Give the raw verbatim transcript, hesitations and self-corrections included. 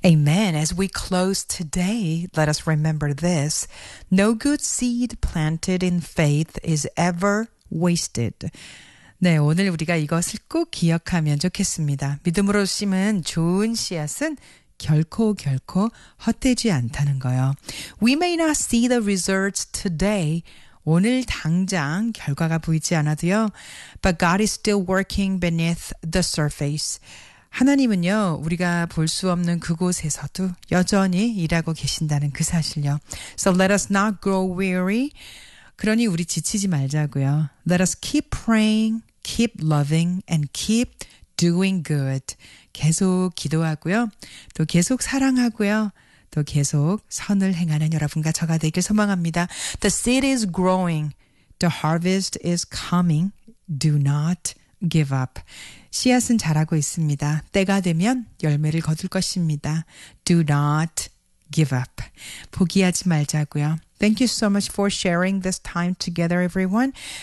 Amen. As we close today, let us remember this. No good seed planted in faith is ever wasted. 네, 오늘 우리가 이것을 꼭 기억하면 좋겠습니다. 믿음으로 심은 좋은 씨앗은 결코 결코 헛되지 않다는 거요. We may not see the results today. 오늘 당장 결과가 보이지 않아도요. But God is still working beneath the surface. 하나님은요, 우리가 볼 수 없는 그곳에서도 여전히 일하고 계신다는 그 사실요. So let us not grow weary. 그러니 우리 지치지 말자고요. Let us keep praying, keep loving, and keep doing good. 계속 기도하고요. 또 계속 사랑하고요. 또 계속 선을 행하는 여러분과 저가 되길 소망합니다. The seed is growing. The harvest is coming. Do not give up. 씨앗은 자라고 있습니다. 때가 되면 열매를 거둘 것입니다. Do not give up. 포기하지 말자고요. Thank you so much for sharing this time together, everyone.